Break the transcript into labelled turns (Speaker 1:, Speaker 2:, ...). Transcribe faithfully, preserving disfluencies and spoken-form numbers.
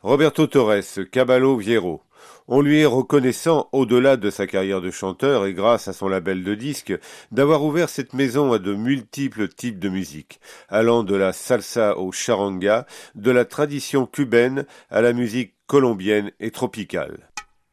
Speaker 1: Roberto Torres, Caballo Vieiro. On lui est reconnaissant, au-delà de sa carrière de chanteur et grâce à son label de disques, d'avoir ouvert cette maison à de multiples types de musique, allant de la salsa au charanga, de la tradition cubaine à la musique colombienne et tropicale.